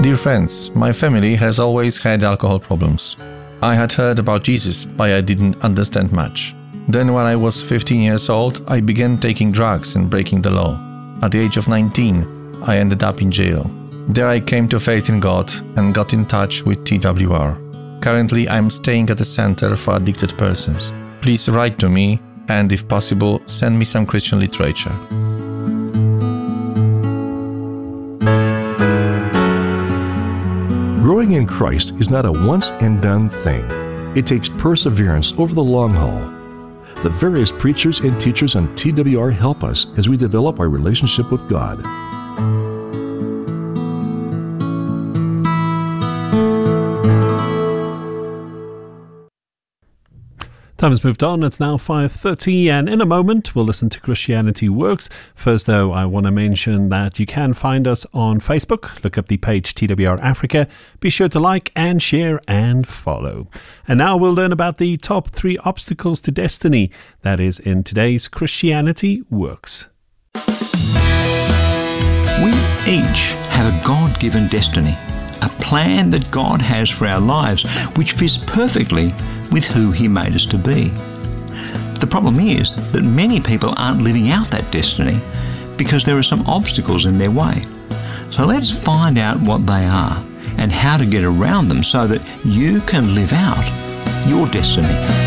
Dear friends, my family has always had alcohol problems. I had heard about Jesus, but I didn't understand much. Then when I was 15 years old, I began taking drugs and breaking the law. At the age of 19, I ended up in jail. There I came to faith in God and got in touch with TWR. Currently, I'm staying at a center for addicted persons. Please write to me and, if possible, send me some Christian literature. Growing in Christ is not a once-and-done thing. It takes perseverance over the long haul. The various preachers and teachers on TWR help us as we develop our relationship with God. Time has moved on. It's now 5:30, and in a moment we'll listen to Christianity Works. First, though, I want to mention that you can find us on Facebook. Look up the page TWR Africa. Be sure to like and share and follow. And now we'll learn about the top 3 obstacles to destiny. That is in today's Christianity Works. We each have a God-given destiny, a plan that God has for our lives, which fits perfectly with who He made us to be. The problem is that many people aren't living out that destiny because there are some obstacles in their way. So let's find out what they are and how to get around them so that you can live out your destiny.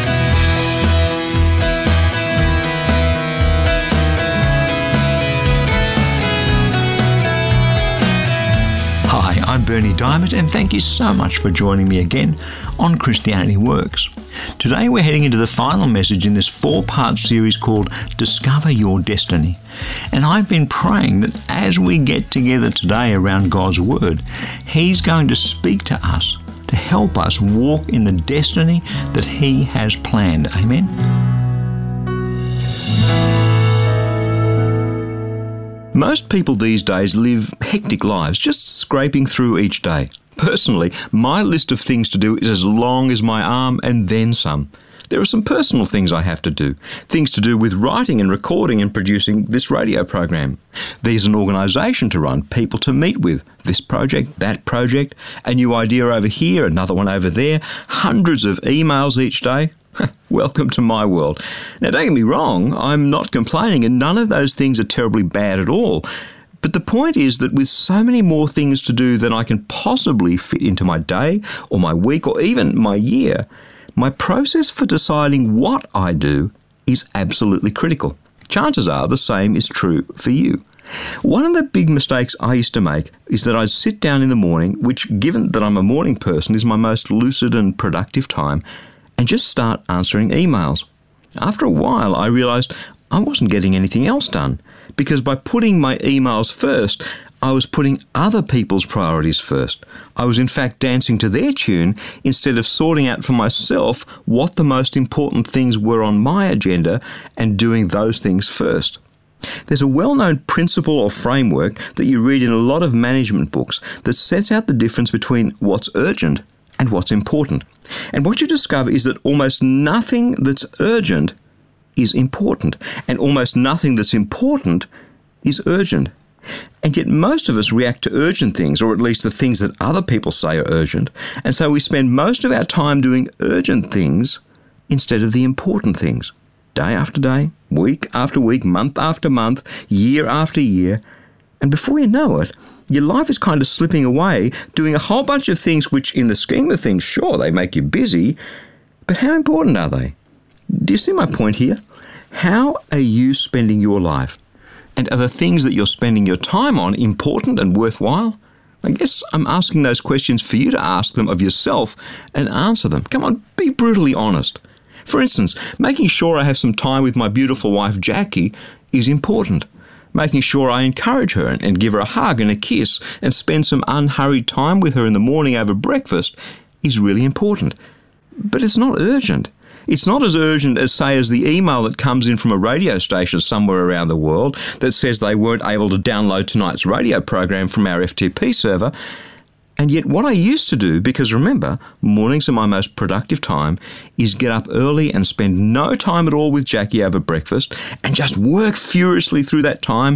Hi, I'm Bernie Diamond, and thank you so much for joining me again on Christianity Works. Today we're heading into the final message in this 4-part series called Discover Your Destiny. And I've been praying that as we get together today around God's Word, He's going to speak to us to help us walk in the destiny that He has planned. Amen? Most people these days live hectic lives, just scraping through each day. Personally, my list of things to do is as long as my arm and then some. There are some personal things I have to do, things to do with writing and recording and producing this radio program. There's an organisation to run, people to meet with, this project, that project, a new idea over here, another one over there, hundreds of emails each day. Welcome to my world. Now, don't get me wrong, I'm not complaining, and none of those things are terribly bad at all. But the point is that with so many more things to do than I can possibly fit into my day or my week or even my year, my process for deciding what I do is absolutely critical. Chances are the same is true for you. One of the big mistakes I used to make is that I'd sit down in the morning, which, given that I'm a morning person, is my most lucid and productive time, and just start answering emails. After a while, I realised I wasn't getting anything else done, because by putting my emails first, I was putting other people's priorities first. I was in fact dancing to their tune instead of sorting out for myself what the most important things were on my agenda and doing those things first. There's a well-known principle or framework that you read in a lot of management books that sets out the difference between what's urgent and what's important. And what you discover is that almost nothing that's urgent is important, and almost nothing that's important is urgent. And yet most of us react to urgent things, or at least the things that other people say are urgent, and so we spend most of our time doing urgent things instead of the important things. Day after day, week after week, month after month, year after year, and before you know it, your life is kind of slipping away, doing a whole bunch of things which, in the scheme of things, sure, they make you busy, but how important are they? Do you see my point here? How are you spending your life? And are the things that you're spending your time on important and worthwhile? I guess I'm asking those questions for you to ask them of yourself and answer them. Come on, be brutally honest. For instance, making sure I have some time with my beautiful wife, Jackie, is important. Making sure I encourage her and give her a hug and a kiss and spend some unhurried time with her in the morning over breakfast is really important. But it's not urgent. It's not as urgent as, say, as the email that comes in from a radio station somewhere around the world that says they weren't able to download tonight's radio program from our FTP server. And yet what I used to do, because remember, mornings are my most productive time, is get up early and spend no time at all with Jackie over breakfast and just work furiously through that time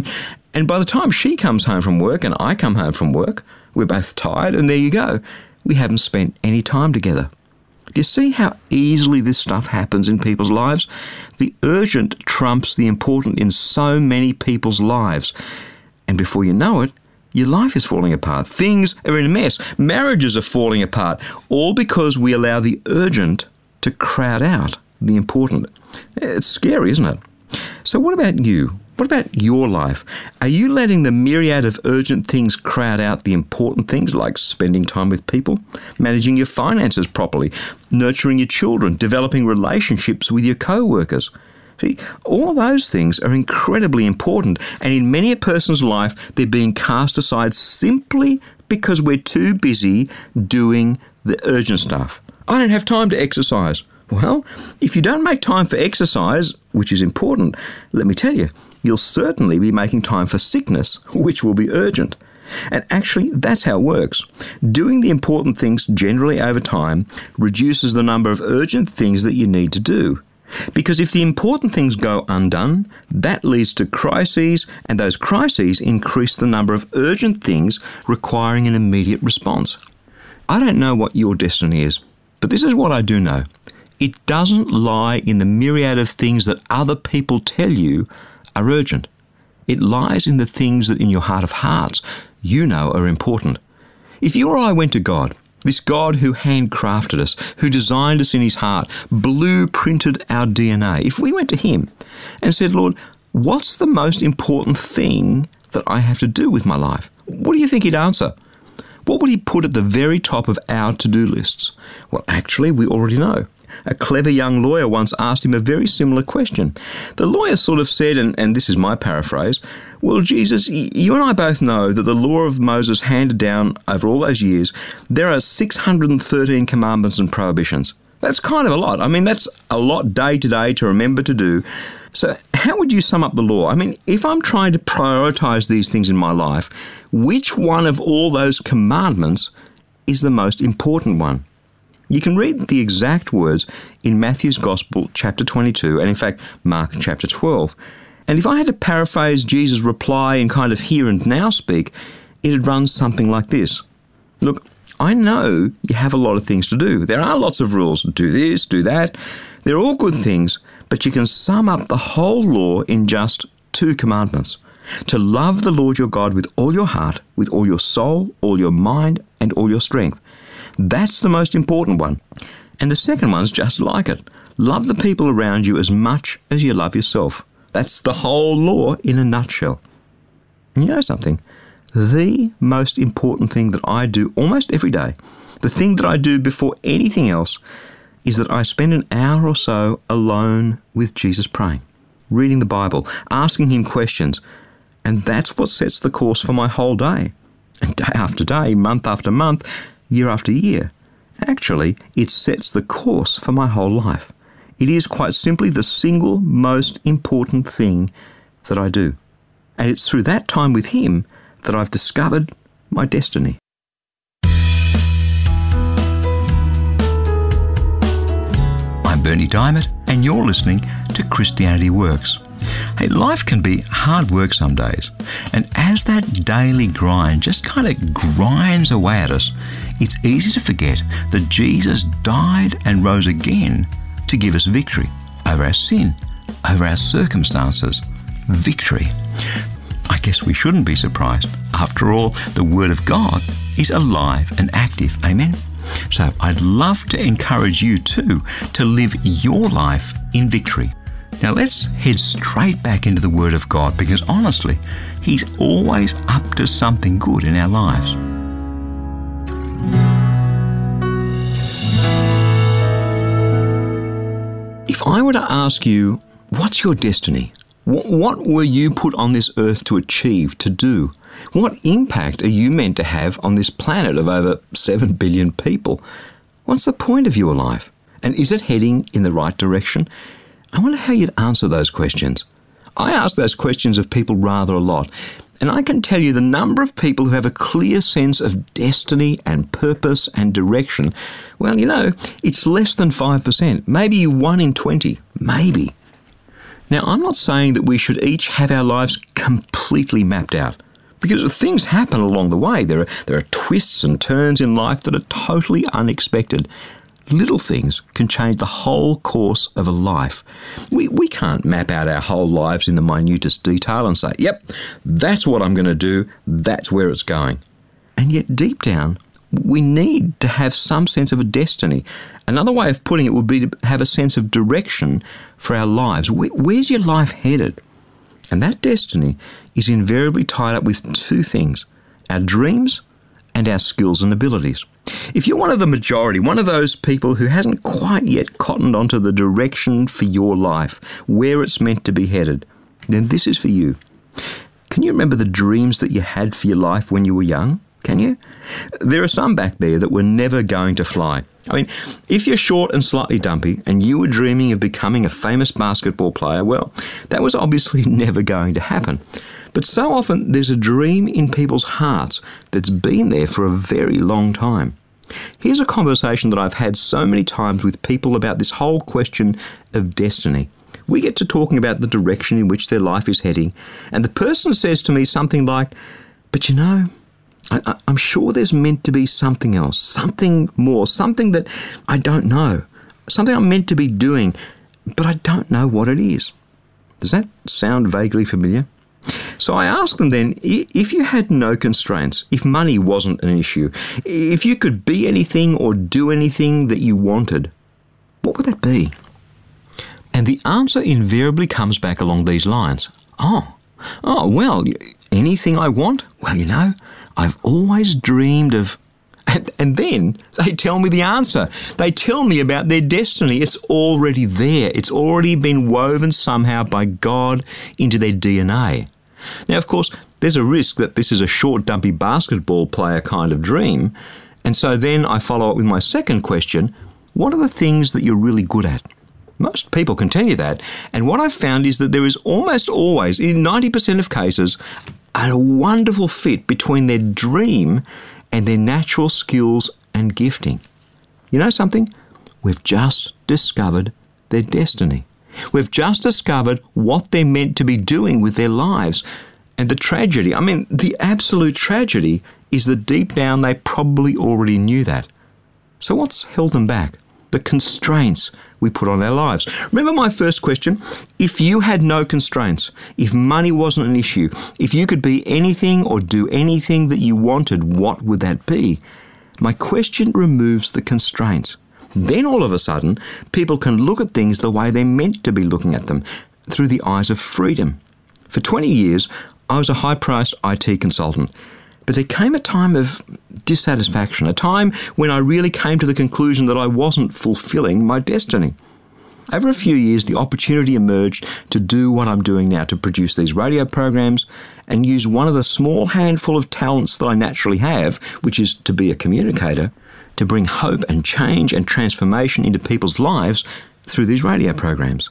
And by the time she comes home from work and I come home from work, we're both tired, and there you go. We haven't spent any time together. Do you see how easily this stuff happens in people's lives? The urgent trumps the important in so many people's lives. And before you know it, your life is falling apart. Things are in a mess. Marriages are falling apart, all because we allow the urgent to crowd out the important. It's scary, isn't it? So what about you? What about your life? Are you letting the myriad of urgent things crowd out the important things, like spending time with people, managing your finances properly, nurturing your children, developing relationships with your co-workers? See, all of those things are incredibly important, and in many a person's life, they're being cast aside simply because we're too busy doing the urgent stuff. I don't have time to exercise. Well, if you don't make time for exercise, which is important, let me tell you, you'll certainly be making time for sickness, which will be urgent. And actually, that's how it works. Doing the important things generally over time reduces the number of urgent things that you need to do. Because if the important things go undone, that leads to crises, and those crises increase the number of urgent things requiring an immediate response. I don't know what your destiny is, but this is what I do know. It doesn't lie in the myriad of things that other people tell you are urgent. It lies in the things that in your heart of hearts you know are important. If you or I went to God, this God who handcrafted us, who designed us in his heart, blueprinted our DNA, if we went to him and said, Lord, what's the most important thing that I have to do with my life? What do you think he'd answer? What would he put at the very top of our to-do lists? Well, actually, we already know. A clever young lawyer once asked him a very similar question. The lawyer sort of said, and this is my paraphrase, well, Jesus, you and I both know that the law of Moses handed down over all those years, there are 613 commandments and prohibitions. That's kind of a lot. I mean, that's a lot day to day to remember to do. So how would you sum up the law? I mean, if I'm trying to prioritize these things in my life, which one of all those commandments is the most important one? You can read the exact words in Matthew's Gospel, chapter 22, and in fact, Mark chapter 12. And if I had to paraphrase Jesus' reply in kind of here and now speak, it'd run something like this. Look, I know you have a lot of things to do. There are lots of rules. Do this, do that. They're all good things, but you can sum up the whole law in just 2 commandments. To love the Lord your God with all your heart, with all your soul, all your mind, and all your strength. That's the most important one. And the second one's just like it. Love the people around you as much as you love yourself. That's the whole law in a nutshell. And you know something? The most important thing that I do almost every day, the thing that I do before anything else, is that I spend an hour or so alone with Jesus praying, reading the Bible, asking him questions. And that's what sets the course for my whole day. And day after day, month after month, year after year. Actually, it sets the course for my whole life. It is quite simply the single most important thing that I do. And it's through that time with him that I've discovered my destiny. I'm Bernie Diamond, and you're listening to Christianity Works. Hey, life can be hard work some days, and as that daily grind just kind of grinds away at us, it's easy to forget that Jesus died and rose again to give us victory over our sin, over our circumstances. Victory. I guess we shouldn't be surprised. After all, the Word of God is alive and active. Amen? So I'd love to encourage you too to live your life in victory. Now let's head straight back into the Word of God, because honestly, He's always up to something good in our lives. If I were to ask you, what's your destiny? What were you put on this earth to achieve, to do? What impact are you meant to have on this planet of over 7 billion people? What's the point of your life? And is it heading in the right direction? I wonder how you'd answer those questions. I ask those questions of people rather a lot, and I can tell you the number of people who have a clear sense of destiny and purpose and direction, well, you know, it's less than 5%, maybe 1 in 20, maybe. Now, I'm not saying that we should each have our lives completely mapped out, because things happen along the way. There are twists and turns in life that are totally unexpected. Little things can change the whole course of a life. We can't map out our whole lives in the minutest detail and say, yep, that's what I'm going to do, that's where it's going. And yet deep down, we need to have some sense of a destiny. Another way of putting it would be to have a sense of direction for our lives. Where's your life headed? And that destiny is invariably tied up with two things: our dreams and our skills and abilities. If you're one of the majority, one of those people who hasn't quite yet cottoned onto the direction for your life, where it's meant to be headed, then this is for you. Can you remember the dreams that you had for your life when you were young? Can you? There are some back there that were never going to fly. I mean, if you're short and slightly dumpy and you were dreaming of becoming a famous basketball player, well, that was obviously never going to happen. But so often there's a dream in people's hearts that's been there for a very long time. Here's a conversation that I've had so many times with people about this whole question of destiny. We get to talking about the direction in which their life is heading, and the person says to me something like, but you know, I'm sure there's meant to be something else, something more, something that I don't know, something I'm meant to be doing, but I don't know what it is. Does that sound vaguely familiar? So I asked them then, if you had no constraints, if money wasn't an issue, if you could be anything or do anything that you wanted, what would that be? And the answer invariably comes back along these lines. Well, anything I want? Well, you know, I've always dreamed of... And then they tell me the answer. They tell me about their destiny. It's already there. It's already been woven somehow by God into their DNA. Now, of course, there's a risk that this is a short, dumpy basketball player kind of dream. And so then I follow up with my second question. What are the things that you're really good at? Most people can tell you that. And what I've found is that there is almost always, in 90% of cases, a wonderful fit between their dream and their natural skills and gifting. You know something? We've just discovered their destiny. We've just discovered what they're meant to be doing with their lives. And the tragedy, the absolute tragedy, is that deep down they probably already knew that. So what's held them back? The constraints we put on our lives. Remember my first question? If you had no constraints, if money wasn't an issue, if you could be anything or do anything that you wanted, what would that be? My question removes the constraints. Then all of a sudden, people can look at things the way they're meant to be looking at them, through the eyes of freedom. For 20 years, I was a high-priced IT consultant. But there came a time of dissatisfaction, a time when I really came to the conclusion that I wasn't fulfilling my destiny. Over a few years, the opportunity emerged to do what I'm doing now, to produce these radio programs and use one of the small handful of talents that I naturally have, which is to be a communicator, to bring hope and change and transformation into people's lives through these radio programs.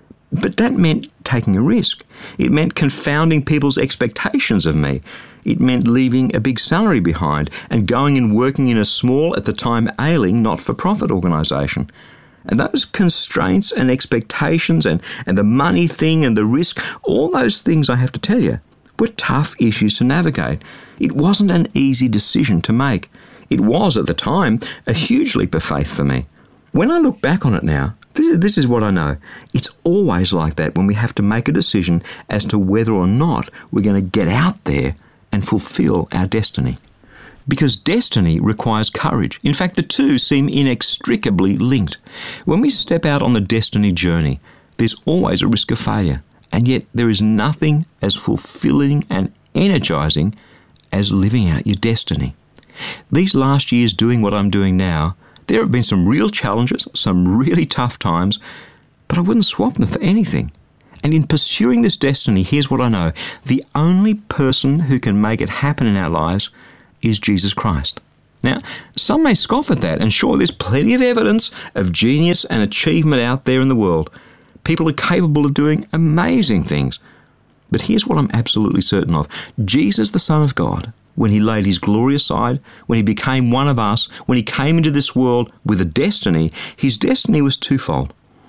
But that meant taking a risk. It meant confounding people's expectations of me. It meant leaving a big salary behind and going and working in a small, at the time ailing, not-for-profit organisation. And those constraints and expectations and the money thing and the risk, all those things, I have to tell you, were tough issues to navigate. It wasn't an easy decision to make. It was, at the time, a huge leap of faith for me. When I look back on it now, this is what I know. It's always like that when we have to make a decision as to whether or not we're going to get out there and fulfill our destiny. Because destiny requires courage. In fact, the two seem inextricably linked. When we step out on the destiny journey, there's always a risk of failure. And yet there is nothing as fulfilling and energizing as living out your destiny. These last years doing what I'm doing now, there have been some real challenges, some really tough times, but I wouldn't swap them for anything. And in pursuing this destiny, here's what I know. The only person who can make it happen in our lives is Jesus Christ. Now, some may scoff at that, and sure, there's plenty of evidence of genius and achievement out there in the world. People are capable of doing amazing things. But here's what I'm absolutely certain of. Jesus, the Son of God, when he laid his glory aside, when he became one of us, when he came into this world with a destiny, his destiny was twofold.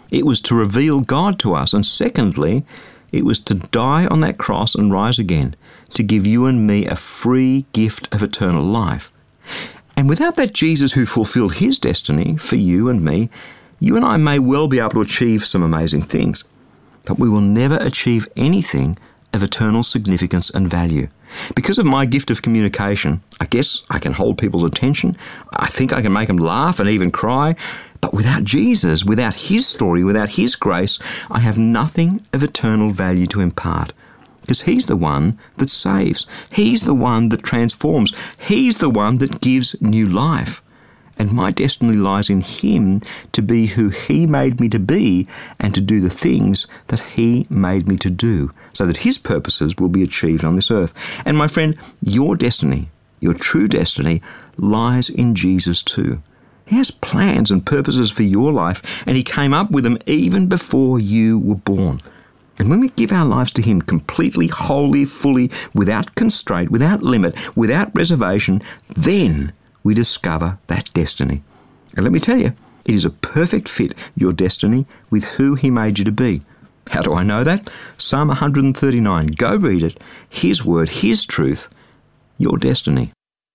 It was to reveal God to us. And secondly, it was to die on that cross and rise again, to give you and me a free gift of eternal life. And without that Jesus who fulfilled his destiny for you and me, you and I may well be able to achieve some amazing things, but we will never achieve anything of eternal significance and value. Because of my gift of communication, I guess I can hold people's attention. I think I can make them laugh and even cry. But without Jesus, without his story, without his grace, I have nothing of eternal value to impart. Because he's the one that saves. He's the one that transforms. He's the one that gives new life. And my destiny lies in him to be who he made me to be and to do the things that he made me to do, so that his purposes will be achieved on this earth. And my friend, your destiny, your true destiny, lies in Jesus too. He has plans and purposes for your life, and he came up with them even before you were born. And when we give our lives to him completely, wholly, fully, without constraint, without limit, without reservation, then we discover that destiny. And let me tell you, it is a perfect fit, your destiny, with who he made you to be. How do I know that? Psalm 139. Go read it. His word, his truth, your destiny.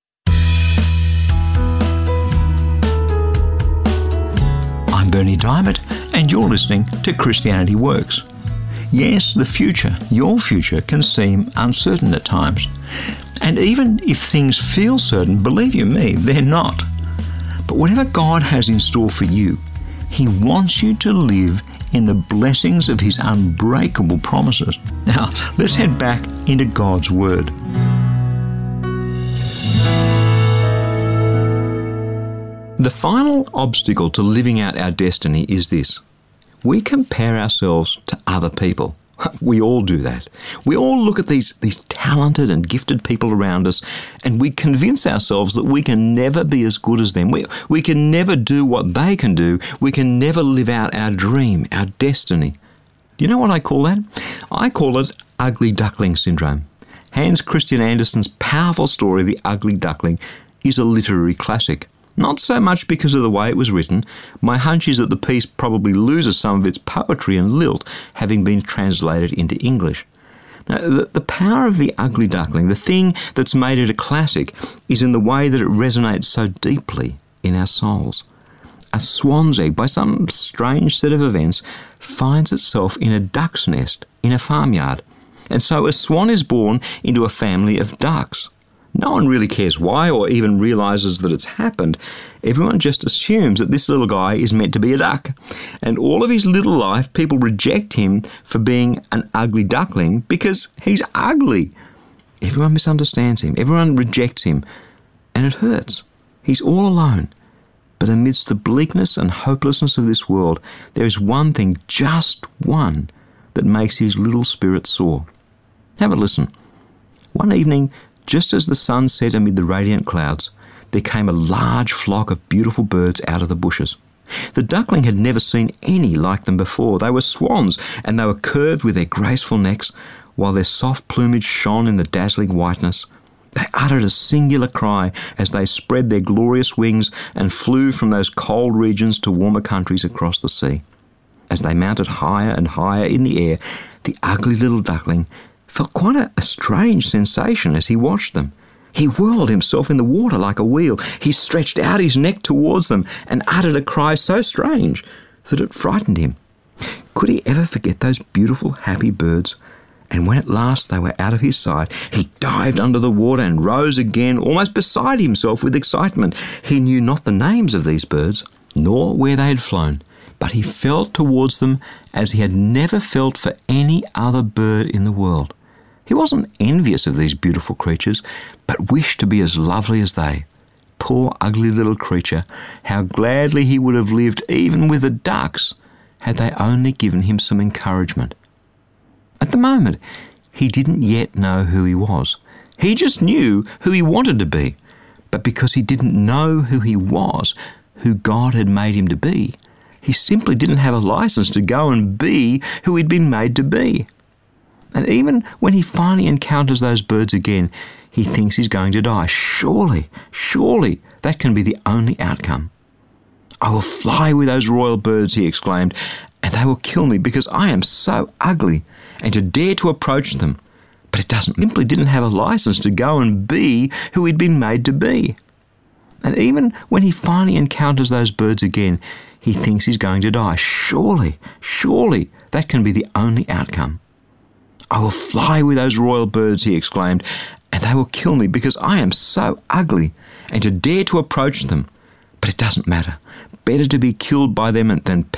I'm Bernie Diamond, and you're listening to Christianity Works. Yes, the future, your future, can seem uncertain at times. And even if things feel certain, believe you me, they're not. But whatever God has in store for you, he wants you to live in the blessings of his unbreakable promises. Now, let's head back into God's Word. The final obstacle to living out our destiny is this. We compare ourselves to other people. We all do that. We all look at these talented and gifted people around us, and we convince ourselves that we can never be as good as them. We can never do what they can do. We can never live out our dream, our destiny. Do you know what I call that? I call it ugly duckling syndrome. Hans Christian Andersen's powerful story, The Ugly Duckling, is a literary classic. Not so much because of the way it was written. My hunch is that the piece probably loses some of its poetry and lilt, having been translated into English. Now, the power of The Ugly Duckling, the thing that's made it a classic, is in the way that it resonates so deeply in our souls. A swan's egg, by some strange set of events, finds itself in a duck's nest in a farmyard. And so a swan is born into a family of ducks. No one really cares why or even realises that it's happened. Everyone just assumes that this little guy is meant to be a duck. And all of his little life, people reject him for being an ugly duckling because he's ugly. Everyone misunderstands him. Everyone rejects him. And it hurts. He's all alone. But amidst the bleakness and hopelessness of this world, there is one thing, just one, that makes his little spirit soar. Have a listen. One evening, just as the sun set amid the radiant clouds, there came a large flock of beautiful birds out of the bushes. The duckling had never seen any like them before. They were swans, and they were curved with their graceful necks, while their soft plumage shone in the dazzling whiteness. They uttered a singular cry as they spread their glorious wings and flew from those cold regions to warmer countries across the sea. As they mounted higher and higher in the air, the ugly little duckling felt quite a strange sensation as he watched them. He whirled himself in the water like a wheel. He stretched out his neck towards them and uttered a cry so strange that it frightened him. Could he ever forget those beautiful, happy birds? And when at last they were out of his sight, he dived under the water and rose again, almost beside himself with excitement. He knew not the names of these birds, nor where they had flown, but he felt towards them as he had never felt for any other bird in the world. He wasn't envious of these beautiful creatures, but wished to be as lovely as they. Poor ugly little creature, how gladly he would have lived even with the ducks, had they only given him some encouragement. At the moment, he didn't yet know who he was. He just knew who he wanted to be. But because he didn't know who he was, who God had made him to be, he simply didn't have a license to go and be who he'd been made to be. And even when he finally encounters those birds again, he thinks he's going to die. Surely, that can be the only outcome. I will fly with those royal birds, he exclaimed, and they will kill me because I am so ugly, and to dare to approach them. But it simply didn't have a license to go and be who he'd been made to be. And even when he finally encounters those birds again, he thinks he's going to die. Surely that can be the only outcome. I will fly with those royal birds, he exclaimed, and they will kill me because I am so ugly, and to dare to approach them. But it doesn't matter. Better to be killed by them than